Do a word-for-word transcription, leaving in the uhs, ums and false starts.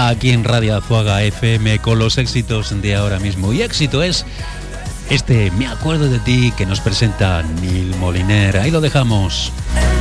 aquí en Radio Azuaga F M con los éxitos de ahora mismo. Y éxito es este Me acuerdo de ti que nos presenta Neil Moliner. Ahí lo dejamos.